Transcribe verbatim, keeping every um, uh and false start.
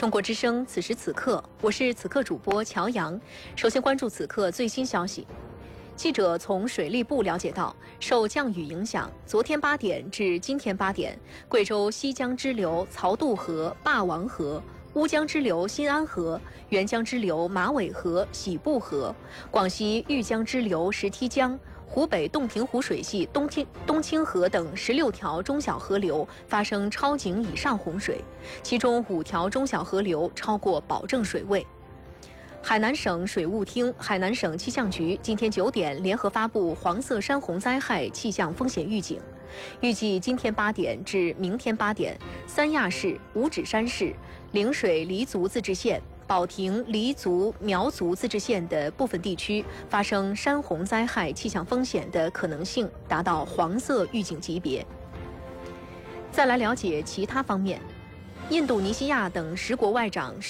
中国之声，此时此刻，我是此刻主播乔阳。首先关注此刻最新消息。记者从水利部了解到，受降雨影响，昨天八点至今天八点，贵州西江支流曹渡河、霸王河、乌江支流新安河、沅江支流马尾河、喜布河、广西玉江支流石梯江、湖北洞庭湖水系东清东清河等十六条中小河流发生超警以上洪水，其中五条中小河流超过保证水位。海南省水务厅、海南省气象局今天九点联合发布黄色山洪灾害气象风险预警，预计今天八点至明天八点，三亚市、五指山市、陵水黎族自治县、保亭黎族苗族自治县的部分地区发生山洪灾害气象风险的可能性达到黄色预警级别。再来了解其他方面，印度尼西亚等十国外长